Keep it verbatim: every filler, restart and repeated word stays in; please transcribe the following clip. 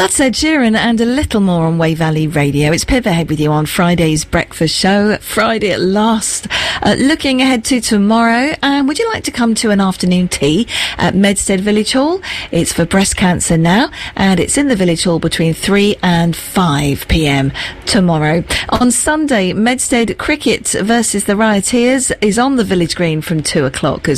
That's Ed Sheeran and a little more on Way Valley Radio. It's Pip ahead with you on Friday's breakfast show. Friday at last. Uh, looking ahead to tomorrow. And would you like to come to an afternoon tea at Medstead Village Hall? It's for breast cancer now. And it's in the Village Hall between three and five p.m. tomorrow. On Sunday, Medstead Cricket versus the Rioteers is on the Village Green from two o'clock as